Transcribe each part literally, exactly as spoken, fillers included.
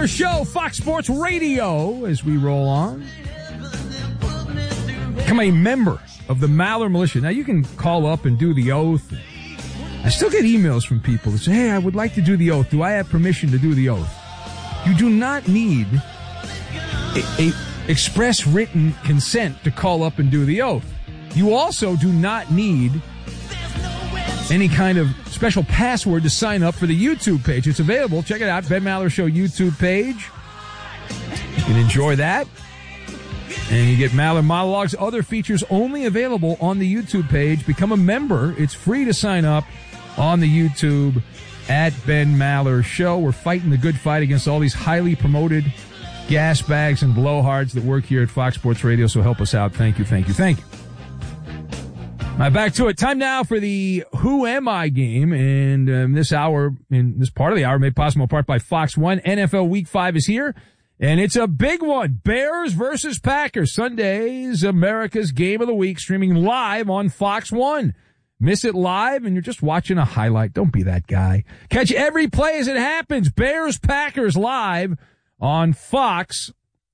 Maller Show, Fox Sports Radio, as we roll on. Become a member of the Maller Militia. Now, you can call up and do the oath. I still get emails from people that say, hey, I would like to do the oath. Do I have permission to do the oath? You do not need a, a express written consent to call up and do the oath. You also do not need any kind of special password to sign up for the YouTube page. It's available. Check it out, Ben Maller Show YouTube page. You can enjoy that. And you get Maller Monologues, other features only available on the YouTube page. Become a member. It's free to sign up on the YouTube at Ben Maller Show. We're fighting the good fight against all these highly promoted gas bags and blowhards that work here at Fox Sports Radio, so help us out. Thank you, thank you, thank you. All right, back to it. Time now for the Who Am I game, and um, this hour, in this part of the hour, made possible in part by Fox One. N F L Week five is here, and it's a big one. Bears versus Packers. Sunday's America's Game of the Week, streaming live on Fox One. Miss it live, and you're just watching a highlight. Don't be that guy. Catch every play as it happens. Bears Packers live on Fox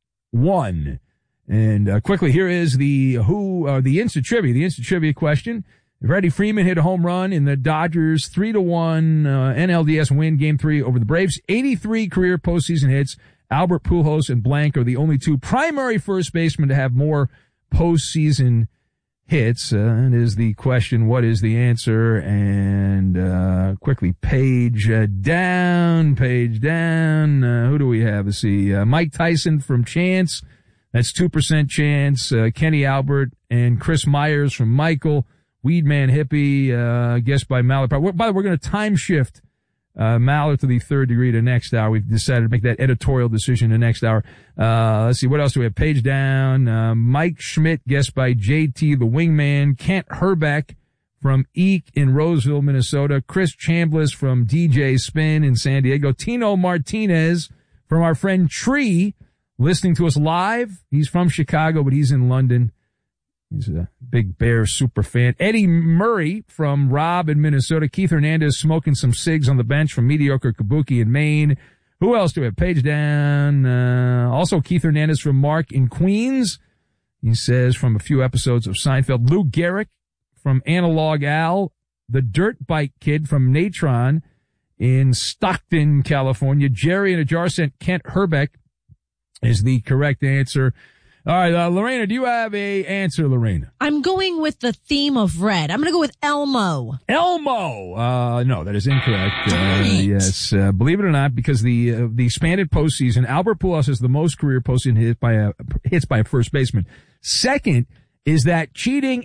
One. And uh, quickly, here is the who uh, the instant trivia. The instant trivia question: Freddie Freeman hit a home run in the Dodgers three to one uh, N L D S win, Game Three over the Braves. eighty-three career postseason hits. Albert Pujols and Blank are the only two primary first basemen to have more postseason hits. Uh, and is the question: what is the answer? And uh quickly, page uh, down, page down. Uh, who do we have? Let's see. Uh, Mike Tyson from Chance. That's two percent chance. Uh, Kenny Albert and Chris Myers from Michael. Weedman Hippie, uh, guessed by Maller. By the way, we're going to time shift uh, Maller to the third degree to next hour. We've decided to make that editorial decision to next hour. Uh, let's see, what else do we have? Page down. Uh, Mike Schmidt, guessed by J T the Wingman. Kent Herbeck from Eek in Roseville, Minnesota. Chris Chambliss from D J Spin in San Diego. Tino Martinez from our friend Tree, listening to us live. He's from Chicago, but he's in London. He's a big Bears super fan. Eddie Murray from Rob in Minnesota. Keith Hernandez smoking some cigs on the bench from Mediocre Kabuki in Maine. Who else do we have? Page down. Uh, also Keith Hernandez from Mark in Queens. He says from a few episodes of Seinfeld. Lou Gehrig from Analog Al. The Dirt Bike Kid from Natron in Stockton, California. Jerry in a jar sent Kent Herbeck is the correct answer. All right, uh, Lorena, do you have a answer, Lorena? I'm going with the theme of red. I'm going to go with Elmo. Elmo. Uh, no, that is incorrect. Uh, yes, uh, believe it or not, because the uh, the expanded postseason, Albert Pujols has the most career postseason hits by a hits by a first baseman. Second is that cheating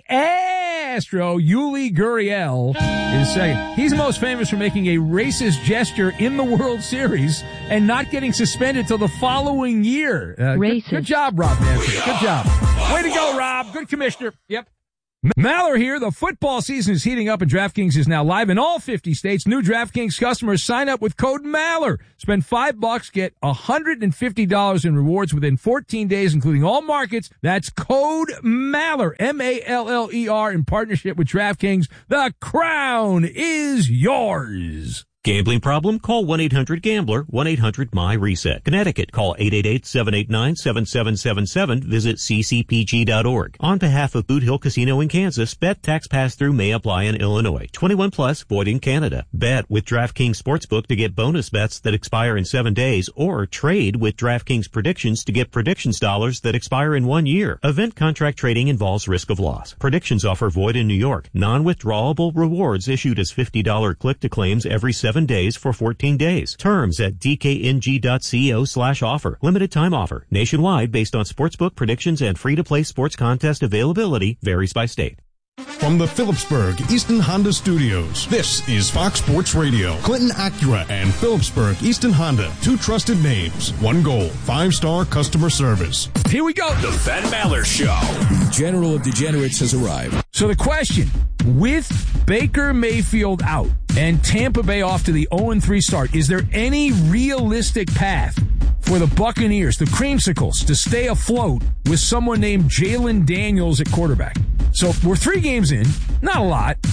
Astro Yuli Gurriel is second. He's most famous for making a racist gesture in the World Series and not getting suspended till the following year. Uh, racist. Good, good job, Rob Manfred. Good job. Way to go, Rob. Good commissioner. Yep. Maller here. The football season is heating up and DraftKings is now live in all fifty states. New DraftKings customers sign up with code Maller. Spend five bucks, get one hundred fifty dollars in rewards within fourteen days, including all markets. That's code Maller, M A L L E R, in partnership with DraftKings. The crown is yours. Gambling problem? Call one eight hundred gambler, one eight hundred M Y reset. Connecticut, call eight eight eight, seven eight nine, seven seven seven seven. Visit c c p g dot org. On behalf of Boot Hill Casino in Kansas, bet tax pass-through may apply in Illinois. twenty-one plus, void in Canada. Bet with DraftKings Sportsbook to get bonus bets that expire in seven days, or trade with DraftKings Predictions to get predictions dollars that expire in one year. Event contract trading involves risk of loss. Predictions offer void in New York. Non-withdrawable rewards issued as fifty dollars click-to-claims every seven days for fourteen days. Terms at d k n g dot co slash offer. Limited time offer. Nationwide based on sportsbook predictions and free-to-play sports contest availability varies by state. From the Phillipsburg Easton Honda Studios, this is Fox Sports Radio. Clinton Acura and Phillipsburg Easton Honda, two trusted names, one goal, five-star customer service. Here we go. The Ben Maller Show. The General of Degenerates has arrived. So the question, with Baker Mayfield out and Tampa Bay off to the oh and three start, is there any realistic path for the Buccaneers, the Creamsicles, to stay afloat with someone named Jalen Daniels at quarterback? So we're three games in, not a lot,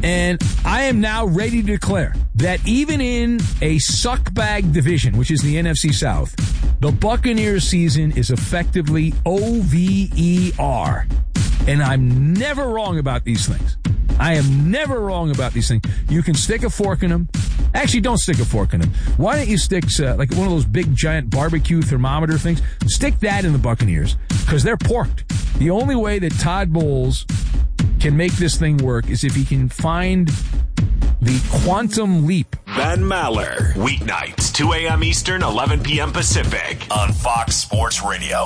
And I am now ready to declare that even in a suckbag division, which is the N F C South, the Buccaneers season is effectively O V E R. And I'm never wrong about these things. I am never wrong about these things. You can stick a fork in them. Actually, don't stick a fork in them. Why don't you stick uh, like one of those big giant barbecue thermometer things? Stick that in the Buccaneers because they're porked. The only way that Todd Bowles can make this thing work is if he can find the quantum leap. Ben Maller, weeknights, two a.m. Eastern, eleven p.m. Pacific, on Fox Sports Radio.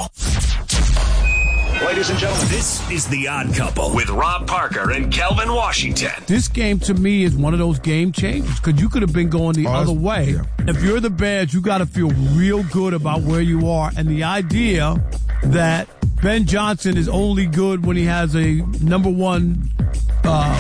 Ladies and gentlemen, this is The Odd Couple with Rob Parker and Kelvin Washington. This game, to me, is one of those game changers because you could have been going the oh, other way. Yeah. If you're the Bears, you got to feel real good about where you are. And the idea that Ben Johnson is only good when he has a number one uh,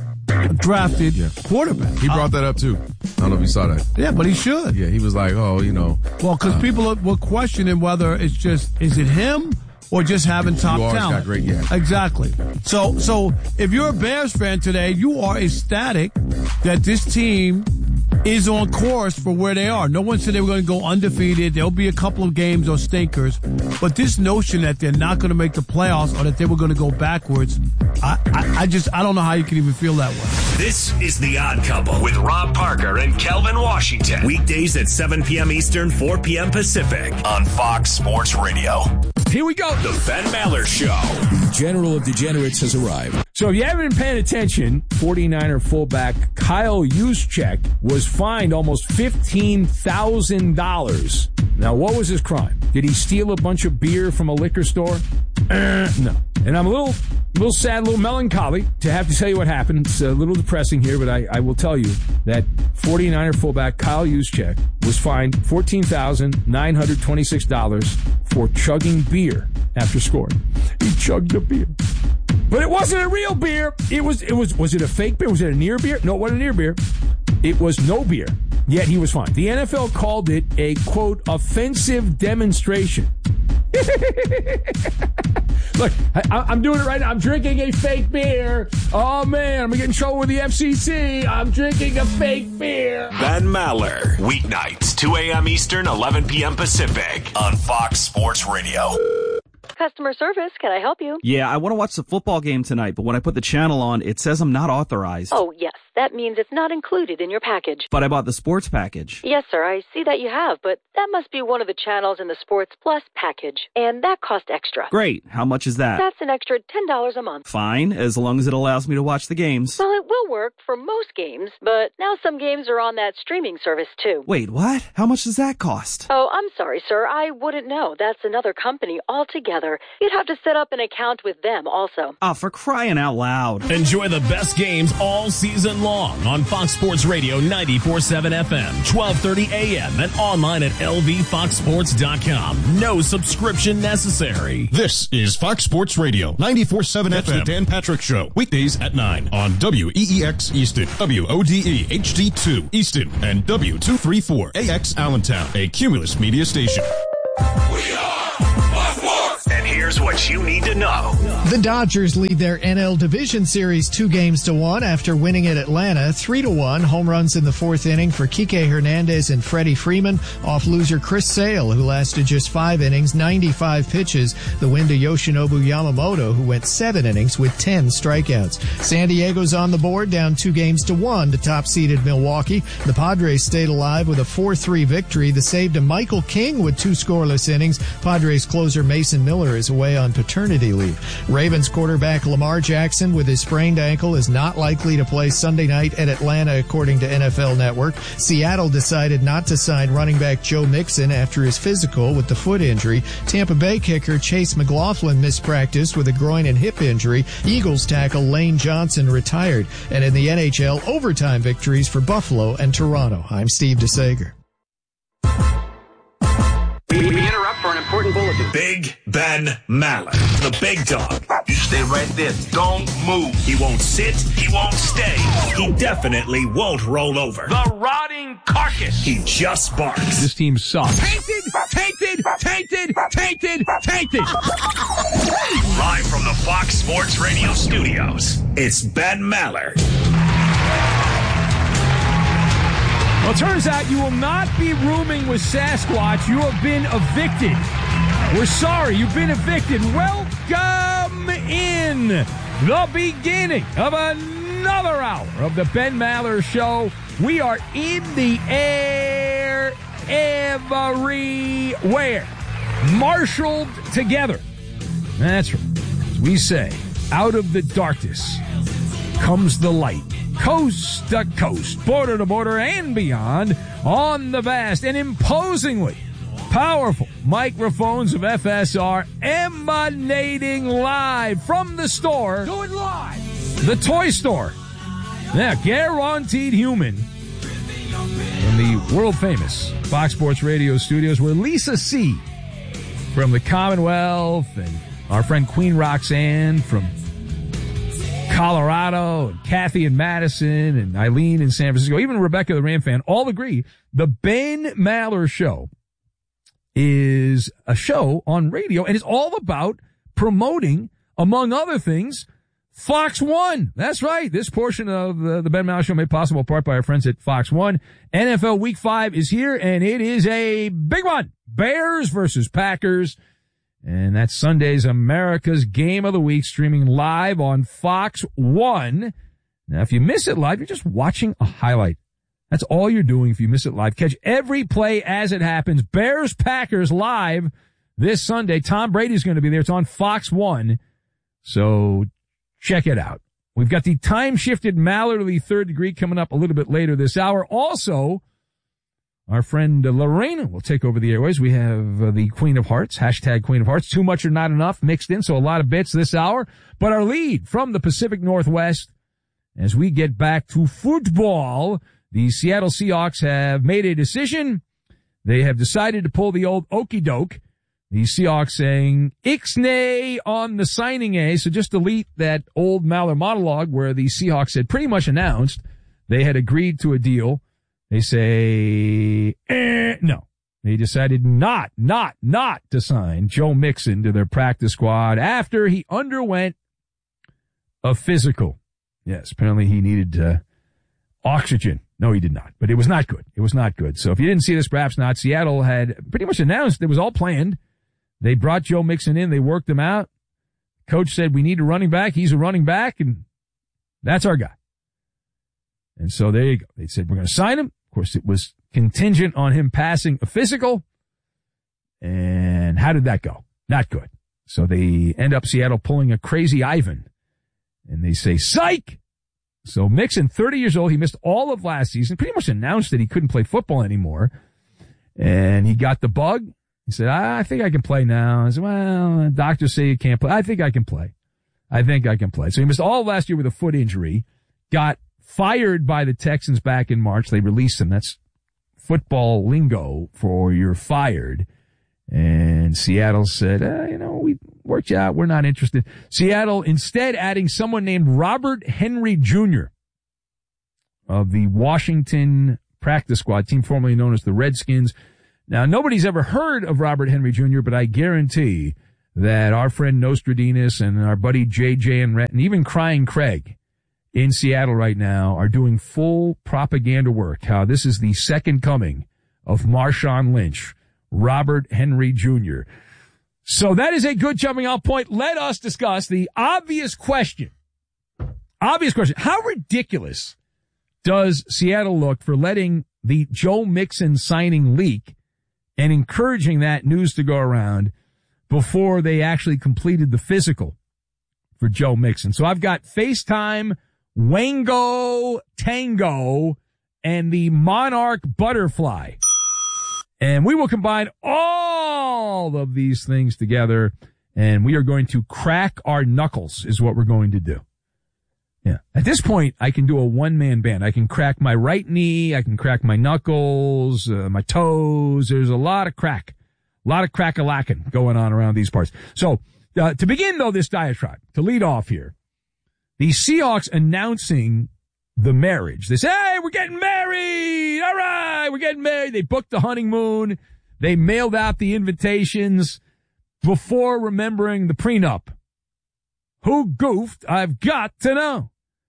drafted yeah. quarterback. He brought uh, that up, too. I don't know if you saw that. Yeah, but he should. Yeah, he was like, oh, you know. Well, because uh, people were questioning whether it's just, is it him? Or just having top you talent. Got great, yeah. Exactly. So, so if you're a Bears fan today, you are ecstatic that this team is on course for where they are. No one said they were going to go undefeated. There'll be a couple of games or stinkers. But this notion that they're not going to make the playoffs or that they were going to go backwards, I, I, I just, I don't know how you can even feel that way. This is The Odd Couple with Rob Parker and Kelvin Washington. Weekdays at seven p.m. Eastern, four p.m. Pacific on Fox Sports Radio. Here we go. The Ben Maller Show. The General of Degenerates has arrived. So if you haven't been paying attention, forty-niner fullback Kyle Juszczyk was fined almost fifteen thousand dollars. Now, what was his crime? Did he steal a bunch of beer from a liquor store? Uh, no. And I'm a little, little sad, a little melancholy to have to tell you what happened. It's a little depressing here, but I, I will tell you that forty-niner fullback Kyle Juszczyk was fined fourteen thousand nine hundred twenty-six dollars for chugging beer after scoring. He chugged the beer. But it wasn't a real beer. It was, it was, was it a fake beer? Was it a near beer? No, it wasn't a near beer. It was no beer. Yet he was fined. The N F L called it a, quote, offensive demonstration. Look, I, I'm doing it right now. I'm drinking a fake beer. Oh, man, I'm getting in trouble with the F C C. I'm drinking a fake beer. Ben Maller, weeknights, two a.m. Eastern, eleven p.m. Pacific, on Fox Sports Radio. Customer service, can I help you? Yeah, I want to watch the football game tonight, but when I put the channel on, it says I'm not authorized. Oh, yes. That means it's not included in your package. But I bought the sports package. Yes, sir, I see that you have, but that must be one of the channels in the Sports Plus package, and that costs extra. Great. How much is that? That's an extra ten dollars a month. Fine, as long as it allows me to watch the games. Well, it will work for most games, but now some games are on that streaming service, too. Wait, what? How much does that cost? Oh, I'm sorry, sir. I wouldn't know. That's another company altogether. You'd have to set up an account with them also. Oh, for crying out loud. Enjoy the best games all season long on Fox Sports Radio ninety-four point seven F M, twelve thirty A M, and online at L V fox sports dot com. No subscription necessary. This is Fox Sports Radio ninety-four point seven F M. The Dan Patrick Show, weekdays at nine on W E E X Easton, W O D E H D two Easton, and W two thirty-four A X Allentown, a Cumulus media station. We are Fox Sports. And here's what you need to know. The Dodgers lead their N L Division Series two games to one after winning at Atlanta three to one. Home runs in the fourth inning for Kike Hernandez and Freddie Freeman off loser Chris Sale, who lasted just five innings, ninety-five pitches. The win to Yoshinobu Yamamoto, who went seven innings with ten strikeouts. San Diego's on the board, down two games to one to top-seeded Milwaukee. The Padres stayed alive with a four three victory. The save to Michael King with two scoreless innings. Padres closer Mason Miller is away on paternity leave. Ravens quarterback Lamar Jackson with his sprained ankle is not likely to play Sunday night at Atlanta, according to N F L Network. Seattle decided not to sign running back Joe Mixon after his physical with the foot injury. Tampa Bay kicker Chase McLaughlin missed practice with a groin and hip injury. Eagles tackle Lane Johnson retired. And in the N H L, overtime victories for Buffalo and Toronto. I'm Steve DeSager. We interrupt for an important bulletin. Big Ben Maller, the big dog. You stay right there. Don't move. He won't sit. He won't stay. He definitely won't roll over. The rotting carcass. He just barks. This team sucks. Tainted, tainted, tainted, tainted, tainted. Live from the Fox Sports Radio studios, it's Ben Maller. Well, it turns out you will not be rooming with Sasquatch. You have been evicted. We're sorry, you've been evicted. Welcome in the beginning of another hour of the Ben Maller Show. We are in the air everywhere, marshaled together. That's right. As we say, out of the darkness comes the light. Coast to coast, border to border, and beyond on the vast and imposingly powerful microphones of F S R, emanating live from the store. Do it live! The toy store. Yeah, guaranteed human. From the world-famous Fox Sports Radio studios, where Lisa C. from the Commonwealth and our friend Queen Roxanne from Colorado, and Kathy in Madison, and Eileen in San Francisco, even Rebecca the Ram fan, all agree the Ben Maller Show is a show on radio, and it's all about promoting, among other things, Fox One. That's right. This portion of the, the Ben Maller Show made possible in part by our friends at Fox One. N F L Week five is here, and it is a big one. Bears versus Packers. And that's Sunday's America's Game of the Week, streaming live on Fox One. Now, if you miss it live, you're just watching a highlight. That's all you're doing if you miss it live. Catch every play as it happens. Bears-Packers live this Sunday. Tom Brady's going to be there. It's on Fox One. So check it out. We've got the time-shifted Mallerly Third Degree coming up a little bit later this hour. Also, our friend Lorena will take over the airways. We have uh, the Queen of Hearts, hashtag Queen of Hearts. Too much or not enough mixed in, so a lot of bits this hour. But our lead from the Pacific Northwest, as we get back to football, the Seattle Seahawks have made a decision. They have decided to pull the old okey doke. The Seahawks saying ixnay on the signing A. So just delete that old Maller monologue where the Seahawks had pretty much announced they had agreed to a deal. They say, eh, no. They decided not, not, not to sign Joe Mixon to their practice squad after he underwent a physical. Yes, apparently he needed uh, oxygen. No, he did not, but it was not good. It was not good. So if you didn't see this, perhaps not. Seattle had pretty much announced it was all planned. They brought Joe Mixon in. They worked him out. Coach said, we need a running back. He's a running back, and that's our guy. And so there you go. They said, we're going to sign him. Of course, it was contingent on him passing a physical. And how did that go? Not good. So they end up Seattle pulling a crazy Ivan. And they say, psych! So Mixon, thirty years old, he missed all of last season, pretty much announced that he couldn't play football anymore. And he got the bug. He said, I think I can play now. I said, well, doctors say you can't play. I think I can play. I think I can play. So he missed all of last year with a foot injury, got fired by the Texans back in March. They released him. That's football lingo for you're fired. And Seattle said, uh, you know, we worked you out. We're not interested. Seattle instead adding someone named Robert Henry Junior of the Washington practice squad, team formerly known as the Redskins. Now, nobody's ever heard of Robert Henry Junior, but I guarantee that our friend Nostradamus and our buddy J J and Rhett and even Crying Craig in Seattle right now are doing full propaganda work. How this is the second coming of Marshawn Lynch, Robert Henry Junior So that is a good jumping off point. Let us discuss the obvious question. Obvious question. How ridiculous does Seattle look for letting the Joe Mixon signing leak and encouraging that news to go around before they actually completed the physical for Joe Mixon? So I've got FaceTime, Wango, Tango, and the Monarch Butterfly. And we will combine all of these things together, and we are going to crack our knuckles is what we're going to do. Yeah. At this point, I can do a one-man band. I can crack my right knee. I can crack my knuckles, uh, my toes. There's a lot of crack, a lot of crack-a-lacking going on around these parts. So, uh, to begin, though, this diatribe, to lead off here, the Seahawks announcing the marriage. They say, hey, we're getting married. All right, we're getting married. They booked the honeymoon. They mailed out the invitations before remembering the prenup. Who goofed? I've got to know.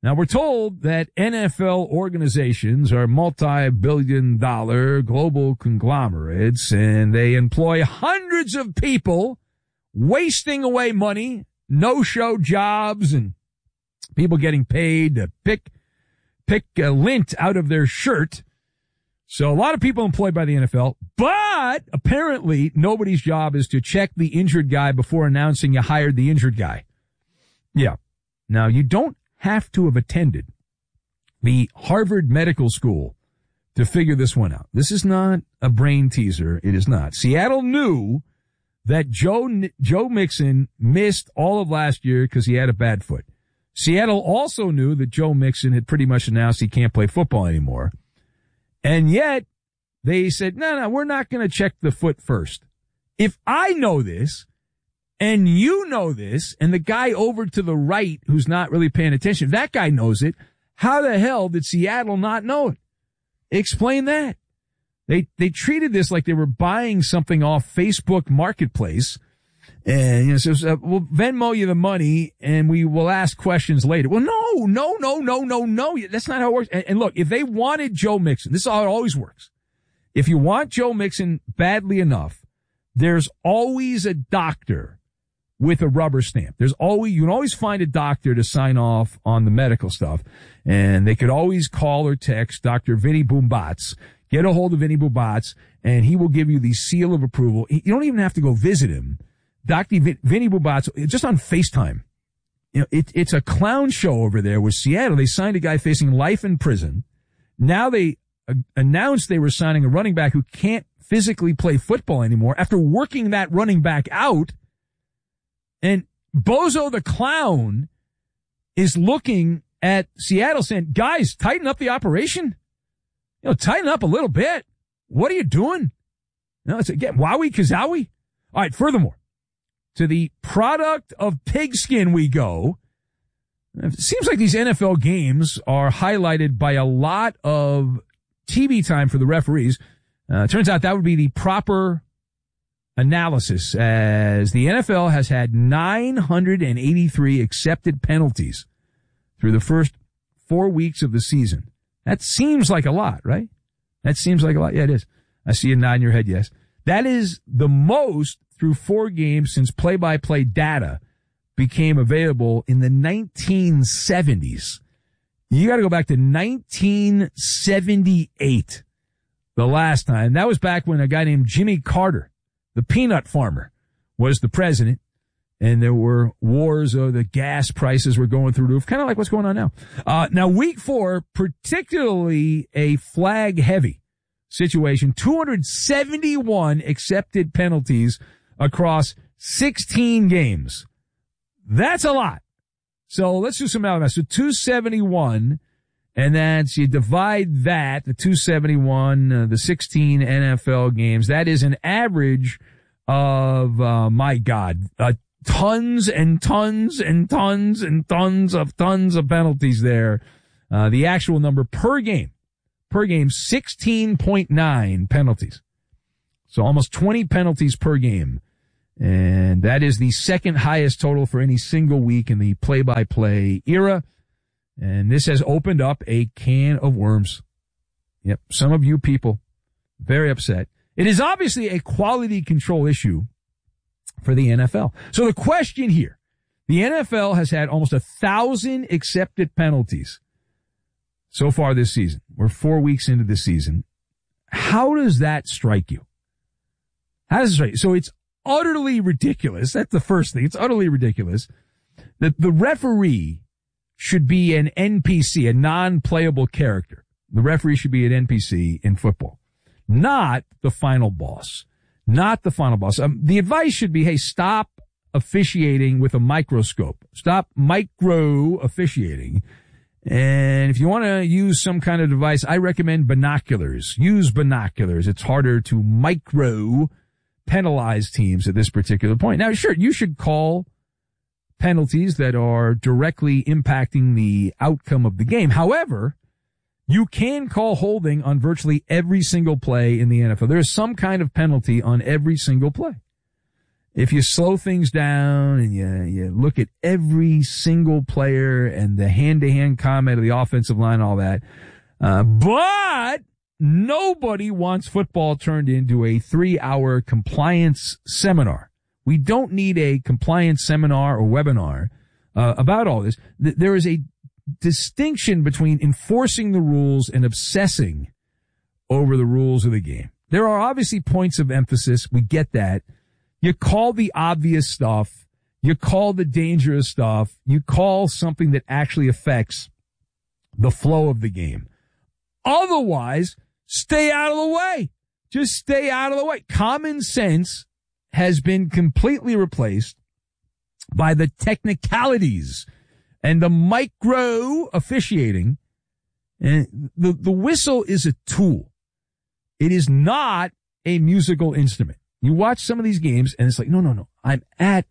Now, we're told that N F L organizations are multi-billion dollar global conglomerates, and they employ hundreds of people, wasting away money, no-show jobs, and people getting paid to pick pick a lint out of their shirt. So a lot of people employed by the N F L, but apparently nobody's job is to check the injured guy before announcing you hired the injured guy. Yeah. Now, you don't have to have attended the Harvard Medical School to figure this one out. This is not a brain teaser. It is not. Seattle knew that Joe, Joe Mixon missed all of last year because he had a bad foot. Seattle also knew that Joe Mixon had pretty much announced he can't play football anymore. And yet they said, no, no, we're not going to check the foot first. If I know this, and you know this, and the guy over to the right who's not really paying attention, if that guy knows it, how the hell did Seattle not know it? Explain that. They they treated this like they were buying something off Facebook Marketplace, and you know, so, so we'll Venmo you the money, and we will ask questions later. Well, no, no, no, no, no, no. That's not how it works. And, and look, if they wanted Joe Mixon, this is how it always works. If you want Joe Mixon badly enough, there's always a doctor with a rubber stamp. There's always, you can always find a doctor to sign off on the medical stuff. And they could always call or text Doctor Vinny Boombatz, get a hold of Vinny Boombatz, and he will give you the seal of approval. You don't even have to go visit him. Doctor Vin- Vinny Boombatz, just on FaceTime. You know, it, it's a clown show over there with Seattle. They signed a guy facing life in prison. Now they uh, announced they were signing a running back who can't physically play football anymore after working that running back out. And Bozo the Clown is looking at Seattle saying, guys, tighten up the operation. You know, tighten up a little bit. What are you doing? You know, it's again, wowie kazowie. All right. Furthermore, to the product of pigskin we go. It seems like these N F L games are highlighted by a lot of T V time for the referees. Uh, turns out that would be the proper analysis, as the N F L has had nine hundred eighty-three accepted penalties through the first four weeks of the season. That seems like a lot, right? That seems like a lot. Yeah, it is. I see a nod in your head, yes. That is the most through four games since play-by-play data became available in the nineteen seventies. You got to go back to nineteen seventy-eight, the last time. That was back when a guy named Jimmy Carter, the peanut farmer, was the president, and there were wars, or the gas prices were going through the roof, kind of like what's going on now. Uh, now, week four, particularly a flag-heavy situation, two hundred seventy-one accepted penalties across sixteen games. That's a lot. So let's do some math. So two seventy-one, and that's, you divide that, the two seventy-one, uh, the sixteen N F L games, that is an average of, uh, my God, uh, tons and tons and tons and tons of tons of penalties there. Uh, the actual number per game, per game, sixteen point nine penalties. So almost twenty penalties per game. And that is the second highest total for any single week in the play-by-play era. And this has opened up a can of worms. Yep, some of you people very upset. It is obviously a quality control issue for the N F L. So the question here, the N F L has had almost a thousand accepted penalties so far this season. We're four weeks into the season. How does that strike you? How does it strike you? So it's utterly ridiculous. That's the first thing. It's utterly ridiculous that the referee should be an N P C, a non-playable character. The referee should be an N P C in football, not the final boss, not the final boss. Um, the advice should be, hey, stop officiating with a microscope. Stop micro officiating. And if you want to use some kind of device, I recommend binoculars. Use binoculars. It's harder to micro penalize teams at this particular point. Now, sure, you should call penalties that are directly impacting the outcome of the game. However, you can call holding on virtually every single play in the N F L. There is some kind of penalty on every single play. if you slow things down and you, you look at every single player and the hand-to-hand comment of the offensive line, all that, uh, but nobody wants football turned into a three-hour compliance seminar. We don't need a compliance seminar or webinar uh, about all this. Th- there is a distinction between enforcing the rules and obsessing over the rules of the game. There are obviously points of emphasis. We get that. You call the obvious stuff. You call the dangerous stuff. You call something that actually affects the flow of the game. Otherwise, stay out of the way. Just stay out of the way. Common sense has been completely replaced by the technicalities and the micro officiating. And the, the whistle is a tool. It is not a musical instrument. You watch some of these games and it's like, no, no, no. I'm at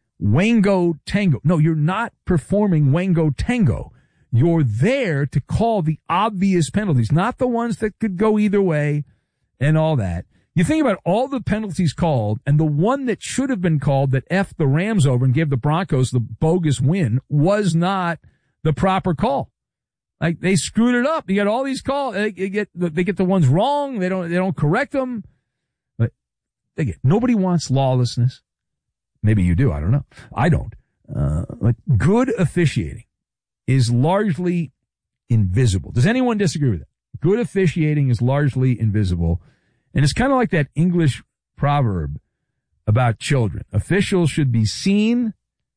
Wango Tango. No, you're not performing Wango Tango. You're there to call the obvious penalties, not the ones that could go either way and all that. You think about all the penalties called, and the one that should have been called that effed the Rams over and gave the Broncos the bogus win was not the proper call. Like, they screwed it up. You got all these calls. They get, they get the ones wrong. They don't, they don't correct them. But they get, nobody wants lawlessness. Maybe you do. I don't know. I don't. Uh, but good officiating is largely invisible. Does anyone disagree with that? Good officiating is largely invisible. And it's kind of like that English proverb about children. Officials should be seen,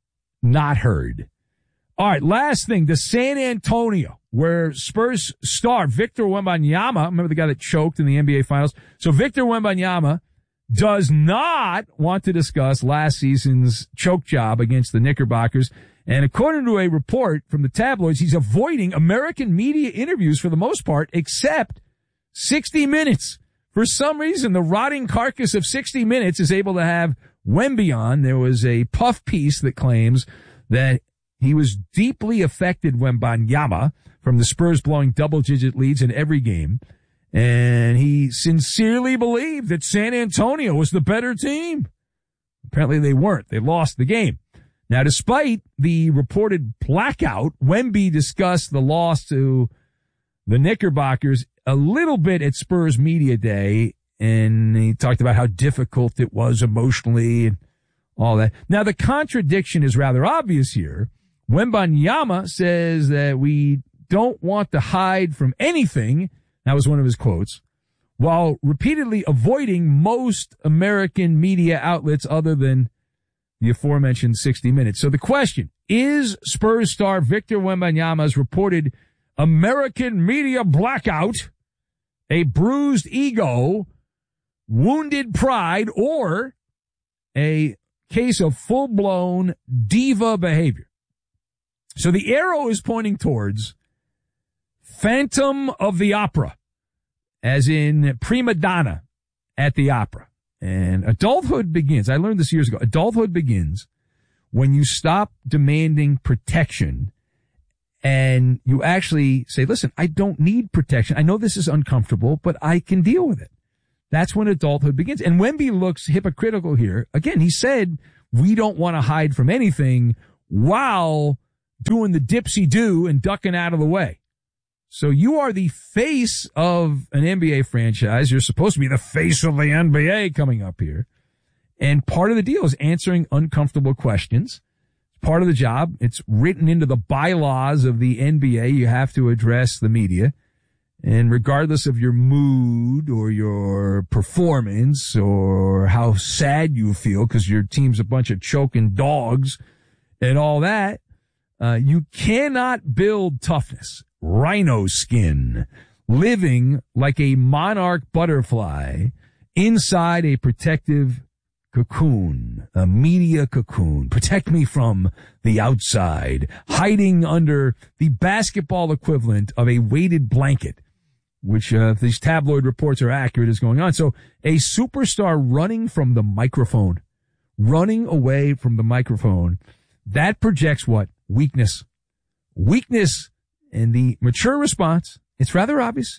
not heard. All right, last thing, the San Antonio, where Spurs star Victor Wembanyama, remember the guy that choked in the N B A Finals? So Victor Wembanyama does not want to discuss last season's choke job against the Knickerbockers. And according to a report from the tabloids, he's avoiding American media interviews for the most part, except sixty minutes. For some reason, the rotting carcass of sixty minutes is able to have Wemby on. There was a puff piece that claims that he was deeply affected, Wembanyama, from the Spurs blowing double-digit leads in every game. And he sincerely believed that San Antonio was the better team. Apparently they weren't. They lost the game. Now, despite the reported blackout, Wemby discussed the loss to the Knickerbockers a little bit at Spurs Media Day, and he talked about how difficult it was emotionally and all that. Now, the contradiction is rather obvious here. Wembanyama says that we don't want to hide from anything. That was one of his quotes, while repeatedly avoiding most American media outlets other than the aforementioned sixty minutes. So the question, is Spurs star Victor Wembanyama's reported American media blackout a bruised ego, wounded pride, or a case of full-blown diva behavior? So the arrow is pointing towards Phantom of the Opera, as in prima donna at the opera. And adulthood begins, I learned this years ago, adulthood begins when you stop demanding protection and you actually say, listen, I don't need protection. I know this is uncomfortable, but I can deal with it. That's when adulthood begins. And Wemby looks hypocritical here. Again, he said, we don't want to hide from anything while doing the dipsy-do and ducking out of the way. So you are the face of an N B A franchise. You're supposed to be the face of the N B A coming up here. And part of the deal is answering uncomfortable questions. Part of the job. It's written into the bylaws of the N B A. You have to address the media. And regardless of your mood or your performance or how sad you feel because your team's a bunch of choking dogs and all that, uh, you cannot build toughness, rhino skin, living like a monarch butterfly inside a protective cocoon, a media cocoon. Protect me from the outside, hiding under the basketball equivalent of a weighted blanket, which, uh, if these tabloid reports are accurate, is going on. So a superstar running from the microphone, running away from the microphone, that projects what? Weakness. Weakness. And the mature response, it's rather obvious.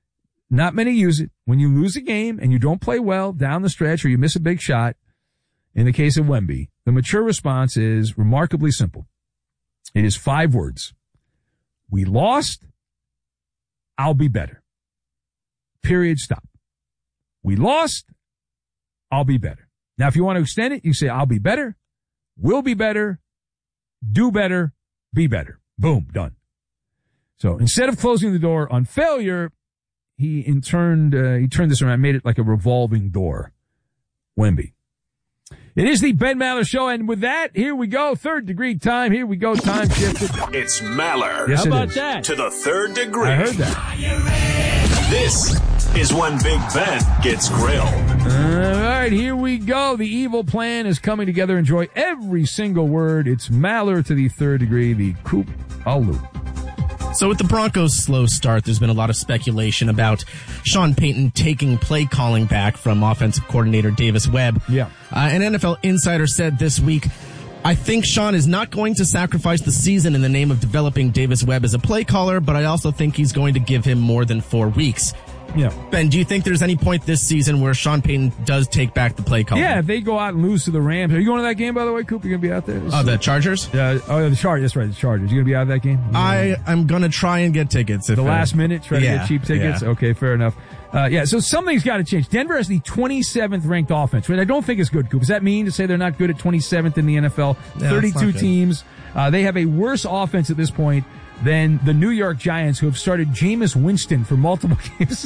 Not many use it. When you lose a game and you don't play well down the stretch or you miss a big shot, in the case of Wemby, the mature response is remarkably simple. It is five words. We lost. I'll be better. Period. Stop. We lost. I'll be better. Now, if you want to extend it, you say, I'll be better, will be better, do better, be better. Boom, done. So instead of closing the door on failure, he in turned, uh, he turned this around, made it like a revolving door. Wemby. It is the Ben Maller Show, and with that, here we go. Third degree time. Here we go. Time shifted. It's Maller. Yes, How it about is. that? To the third degree. I heard that. This is when Big Ben gets grilled. All right, here we go. The evil plan is coming together. Enjoy every single word. It's Maller to the third degree, the Coop Alu. So with the Broncos' slow start, there's been a lot of speculation about Sean Payton taking play calling back from offensive coordinator Davis Webb. Yeah. Uh, an N F L insider said this week, I think Sean is not going to sacrifice the season in the name of developing Davis Webb as a play caller, but I also think he's going to give him more than four weeks. Yeah. Ben, do you think there's any point this season where Sean Payton does take back the play calling? Yeah, if they go out and lose to the Rams. Are you going to that game, by the way, Coop? You're going to be out there? Oh, the Chargers? Yeah. Oh, the Chargers. That's right, the Chargers. You going to be out of that game? I, I'm going to try and get tickets. If the uh, last minute, try to yeah, get cheap tickets? Yeah. Okay, fair enough. Uh, yeah, so something's got to change. Denver has the twenty-seventh ranked offense, which I don't think is good, Coop. Does that mean to say they're not good at twenty-seventh in the N F L? Yeah, thirty-two teams. Uh, they have a worse offense at this point than the New York Giants, who have started Jameis Winston for multiple games.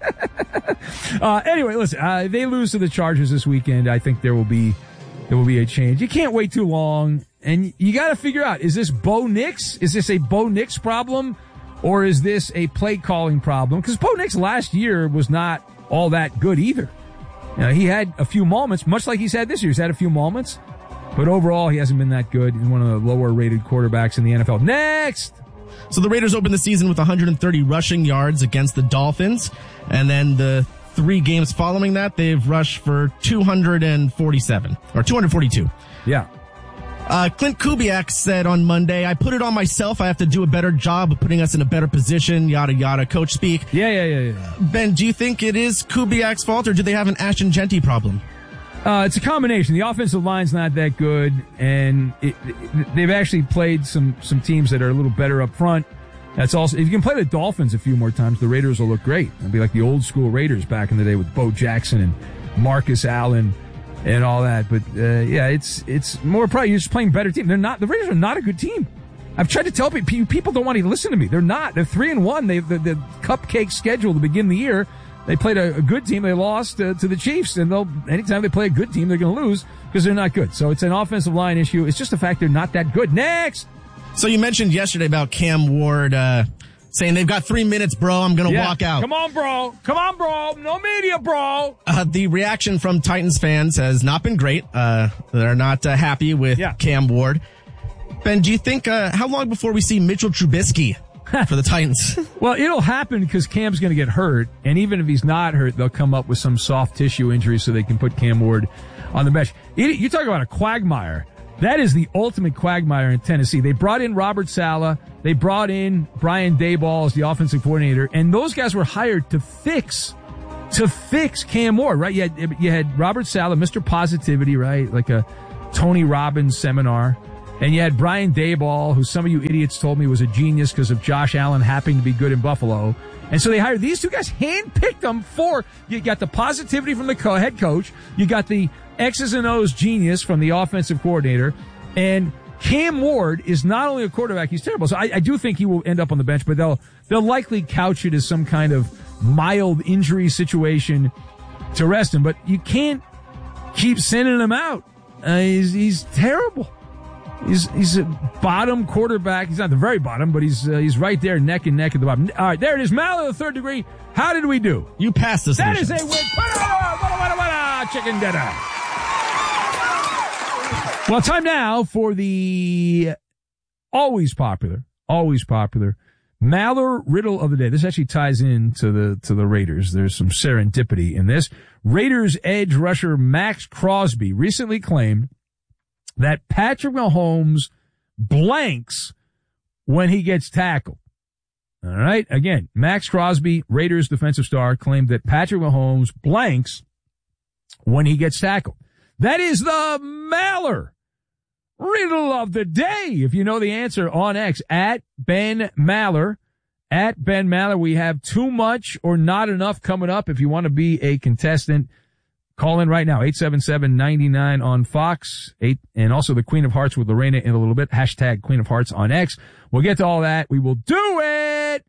uh, anyway, listen, uh, they lose to the Chargers this weekend. I think there will be, there will be a change. You can't wait too long. And you got to figure out, is this Bo Nix? Is this a Bo Nix problem? Or is this a play calling problem? Because Bo Nix last year was not all that good either. You know, he had a few moments, much like he's had this year. He's had a few moments. But overall, he hasn't been that good. He's one of the lower rated quarterbacks in the N F L. Next! So the Raiders opened the season with one hundred thirty rushing yards against the Dolphins. And then the three games following that, they've rushed for two hundred forty-seven. Or two hundred forty-two. Yeah. Uh, Clint Kubiak said on Monday, I put it on myself. I have to do a better job of putting us in a better position, yada, yada, coach speak. Yeah, yeah, yeah, yeah. Ben, do you think it is Kubiak's fault, or do they have an Ashton Genty problem? Uh, it's a combination. The offensive line's not that good, and it, it, they've actually played some, some teams that are a little better up front. That's also, if you can play the Dolphins a few more times, the Raiders will look great. It'll be like the old school Raiders back in the day with Bo Jackson and Marcus Allen and all that. But, uh, yeah, it's, it's more probably you're just playing better team. They're not, the Raiders are not a good team. I've tried to tell people, people don't want to listen to me. They're not. They're three and one. They, the, the cupcake schedule to begin the year. They played a, a good team. They lost uh, to the Chiefs, and they'll, anytime they play a good team, they're going to lose because they're not good. So it's an offensive line issue. It's just the fact they're not that good. Next! So you mentioned yesterday about Cam Ward, uh, saying they've got three minutes, bro. I'm going to yeah. walk out. Come on, bro. Come on, bro. No media, bro. Uh, the reaction from Titans fans has not been great. Uh, they're not uh, happy with yeah. Cam Ward. Ben, do you think, uh, how long before we see Mitchell Trubisky for the Titans? Well, it'll happen because Cam's going to get hurt. And even if he's not hurt, they'll come up with some soft tissue injury so they can put Cam Ward on the bench. You talk about a quagmire. That is the ultimate quagmire in Tennessee. They brought in Robert Saleh. They brought in Brian Daboll as the offensive coordinator. And those guys were hired to fix, to fix Cam Ward, right? You had, you had Robert Saleh, Mister Positivity, right? Like a Tony Robbins seminar. And you had Brian Daboll, who some of you idiots told me was a genius because of Josh Allen happening to be good in Buffalo. And so they hired these two guys, handpicked them for, you got the positivity from the co- head coach, you got the X's and O's genius from the offensive coordinator, and Cam Ward is not only a quarterback, he's terrible. So I, I do think he will end up on the bench, but they'll, they'll likely couch it as some kind of mild injury situation to rest him. But you can't keep sending him out. Uh, he's, he's terrible. He's he's a bottom quarterback. He's not the very bottom, but he's uh, he's right there, neck and neck at the bottom. All right, there it is. Maller, the third degree. How did we do? You passed this. That is a win. Wada, wada, wada, wada, chicken dinner. Well, time now for the always popular, always popular Maller riddle of the day. This actually ties in to the to the Raiders. There's some serendipity in this. Raiders edge rusher Max Crosby recently claimed that Patrick Mahomes blanks when he gets tackled. All right. Again, Max Crosby, Raiders defensive star, claimed that Patrick Mahomes blanks when he gets tackled. That is the Maller riddle of the day. If you know the answer on X, at Ben Maller. At Ben Maller, we have too much or not enough coming up. If you want to be a contestant, call in right now, eight seven seven, nine nine on Fox, eight, and also the Queen of Hearts with Lorena in a little bit, hashtag Queen of Hearts on X. We'll get to all that. We will do it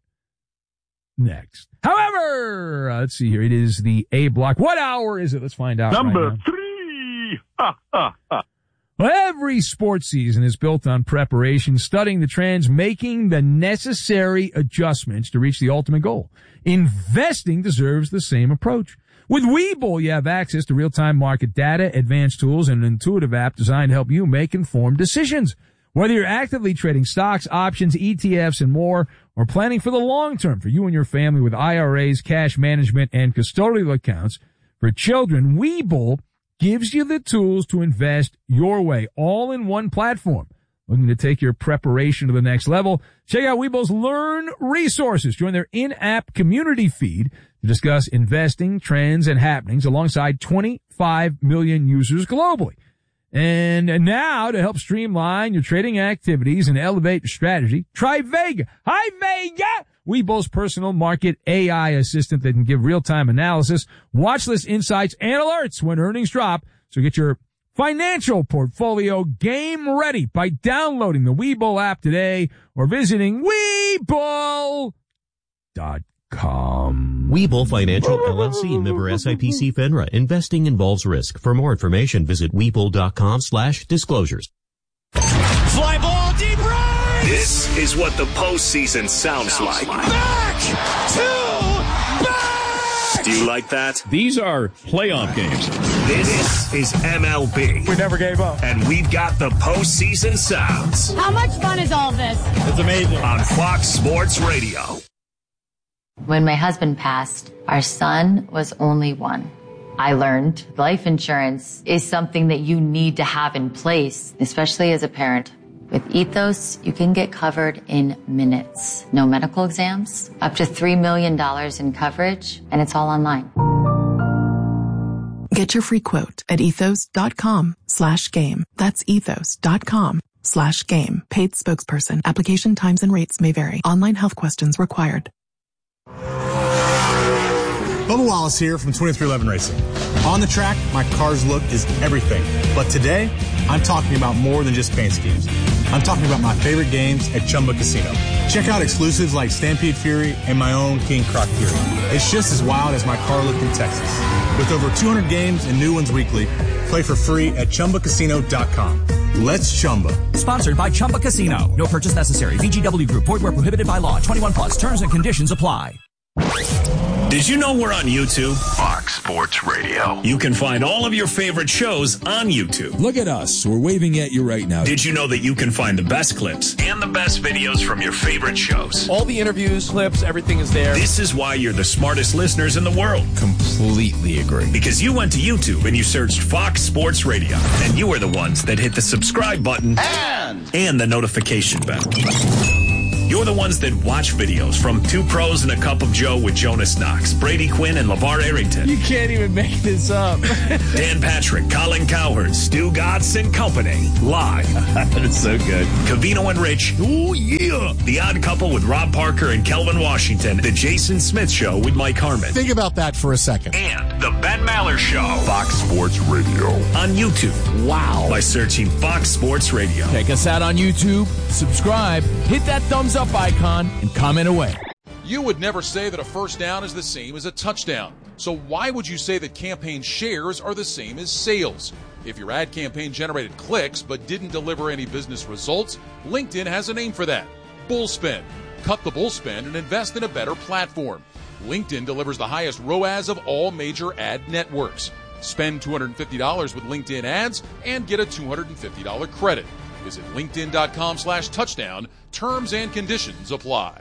next. However, uh, let's see here. It is the A block. What hour is it? Let's find out. Number right now. three. Ha, ha, ha. Well, every sports season is built on preparation, studying the trends, making the necessary adjustments to reach the ultimate goal. Investing deserves the same approach. With Webull, you have access to real-time market data, advanced tools, and an intuitive app designed to help you make informed decisions. Whether you're actively trading stocks, options, E T Fs, and more, or planning for the long term for you and your family with I R As, cash management, and custodial accounts for children, Webull gives you the tools to invest your way, all in one platform. Looking to take your preparation to the next level? Check out Webull's Learn resources. Join their in-app community feed to discuss investing, trends, and happenings alongside twenty-five million users globally. And now, to help streamline your trading activities and elevate your strategy, try Vega. Hi, Vega! Webull's personal market A I assistant that can give real-time analysis, watch list insights, and alerts when earnings drop. So get your financial portfolio game ready by downloading the Webull app today or visiting Webull dot com. Webull Financial L L C, member S I P C FINRA. Investing involves risk. For more information, visit Webull dot com slash disclosures. Fly ball deep right! This is what the postseason sounds, sounds like. like. Back to back! Do you like that? These are playoff games. This is M L B. We never gave up. And we've got the postseason sounds. How much fun is all this? It's amazing. On Fox Sports Radio. When my husband passed, our son was only one. I learned life insurance is something that you need to have in place, especially as a parent. With Ethos, you can get covered in minutes. No medical exams, up to three million dollars in coverage, and it's all online. Get your free quote at ethos.com slash game. That's ethos.com slash game. Paid spokesperson. Application times and rates may vary. Online health questions required. Bubba Wallace here from twenty-three eleven Racing. On the track, my car's look is everything. But today, I'm talking about more than just paint schemes. I'm talking about my favorite games at Chumba Casino. Check out exclusives like Stampede Fury and my own King Croc Fury. It's just as wild as my car look in Texas. With over two hundred games and new ones weekly, play for free at Chumba Casino dot com. Let's Chumba. Sponsored by Chumba Casino. No purchase necessary. V G W Group. Void where prohibited by law. twenty-one plus. Terms and conditions apply. Did you know we're on YouTube? Fox Sports Radio. You can find all of your favorite shows on YouTube. Look at us. We're waving at you right now. Did you know that you can find the best clips and the best videos from your favorite shows? All the interviews, clips, everything is there. This is why you're the smartest listeners in the world. Completely agree. Because you went to YouTube and you searched Fox Sports Radio. And you are the ones that hit the subscribe button and, and the notification bell. You're the ones that watch videos from Two Pros and a Cup of Joe with Jonas Knox, Brady Quinn, and LeVar Arrington. You can't even make this up. Dan Patrick, Colin Cowherd, Stu Gatz and Company. Live. That's so good. Covino and Rich. Oh, yeah. The Odd Couple with Rob Parker and Kelvin Washington. The Jason Smith Show with Mike Harmon. Think about that for a second. And The Ben Maller Show. Fox Sports Radio. On YouTube. Wow. By searching Fox Sports Radio. Check us out on YouTube. Subscribe. Hit that thumbs up icon and comment away. You would never say that a first down is the same as a touchdown. So why would you say that campaign shares are the same as sales? If your ad campaign generated clicks but didn't deliver any business results, LinkedIn has a name for that. Bullspend. Cut the bullspend and invest in a better platform. LinkedIn delivers the highest R O A S of all major ad networks. Spend two hundred fifty dollars with LinkedIn ads and get a two hundred fifty dollars credit. Visit linkedin.com slash touchdown. Terms and conditions apply.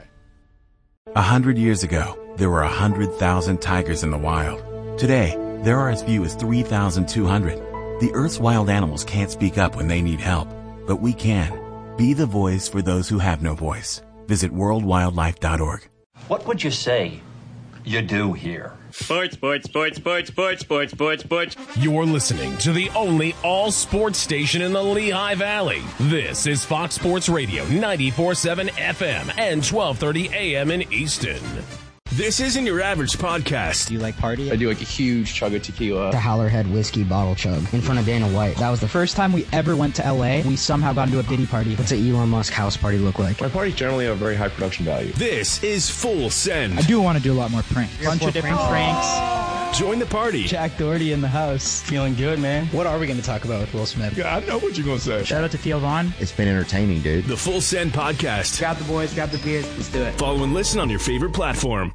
A hundred years ago, there were a hundred thousand tigers in the wild. Today, there are as few as three thousand two hundred. The Earth's wild animals can't speak up when they need help, but we can. Be the voice for those who have no voice. Visit world wildlife dot org. What would you say you do here? Sports, sports, sports, sports, sports, sports, sports, sports. You're listening to the only all-sports station in the Lehigh Valley. This is Fox Sports Radio, ninety-four point seven F M and twelve thirty A M in Easton. This isn't your average podcast. Do you like party? I do like a huge chug of tequila. The Howlerhead whiskey bottle chug in front of Dana White. That was the first time we ever went to L A. We somehow got into a Diddy party. What's an Elon Musk house party look like? My parties generally have a very high production value. This is Full Send. I do want to do a lot more pranks. A bunch of different pranks. pranks. Join the party. Jack Doherty in the house. Feeling good, man. What are we going to talk about with Will Smith? Yeah, I know what you're going to say. Shout out to Theo Vaughn. It's been entertaining, dude. The Full Send podcast. Grab the boys, grab the beers. Let's do it. Follow and listen on your favorite platform.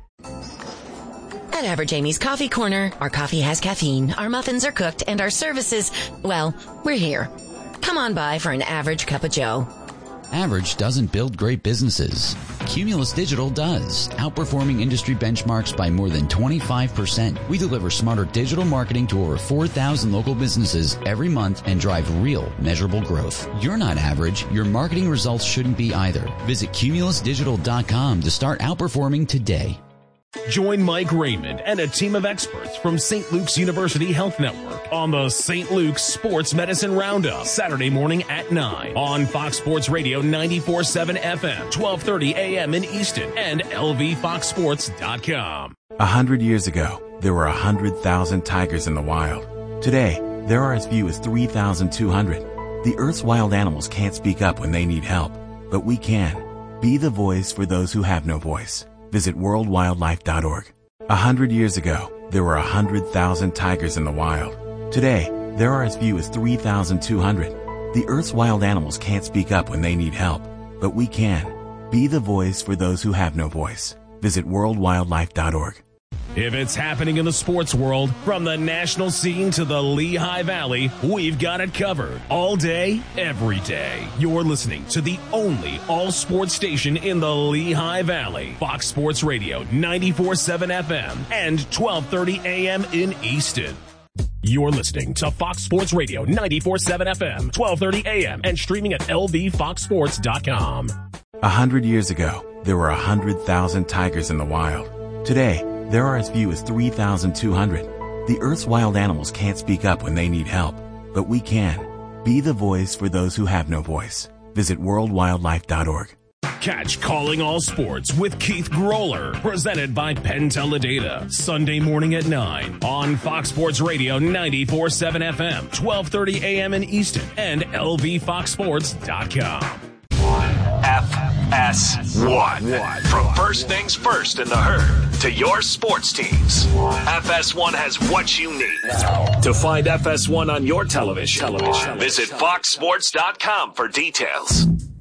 At Average Amy's Coffee Corner, our coffee has caffeine, our muffins are cooked, and our services, well, we're here. Come on by for an average cup of joe. Average doesn't build great businesses. Cumulus Digital does, outperforming industry benchmarks by more than twenty-five percent. We deliver smarter digital marketing to over four thousand local businesses every month and drive real, measurable growth. You're not average. Your marketing results shouldn't be either. Visit cumulus digital dot com to start outperforming today. Join Mike Raymond and a team of experts from Saint Luke's University Health Network on the Saint Luke's Sports Medicine Roundup, Saturday morning at nine on Fox Sports Radio ninety-four point seven F M, twelve thirty A M in Easton and L V fox sports dot com. A hundred years ago, there were a hundred thousand tigers in the wild. Today, there are as few as three thousand two hundred. The Earth's wild animals can't speak up when they need help, but we can. Be the voice for those who have no voice. Visit world wildlife dot org. A hundred years ago, there were a hundred thousand tigers in the wild. Today, there are as few as three thousand two hundred. The Earth's wild animals can't speak up when they need help, but we can. Be the voice for those who have no voice. Visit world wildlife dot org. If it's happening in the sports world, from the national scene to the Lehigh Valley, we've got it covered. All day, every day. You're listening to the only all-sports station in the Lehigh Valley. Fox Sports Radio, ninety-four point seven F M and twelve thirty A M in Easton. You're listening to Fox Sports Radio, ninety-four point seven F M, twelve thirty A M, and streaming at L V fox sports dot com. A hundred years ago, there were a hundred thousand tigers in the wild. Today, there are as few as three thousand two hundred. The Earth's wild animals can't speak up when they need help, but we can. Be the voice for those who have no voice. Visit world wildlife dot org. Catch Calling All Sports with Keith Groller, presented by Penn Teledata, Sunday morning at nine on Fox Sports Radio ninety-four point seven F M, twelve thirty A M in Easton and L V fox sports dot com. F S one. From first things first in the herd to your sports teams, F S one has what you need. To find F S one on your television, television. Visit fox sports dot com for details.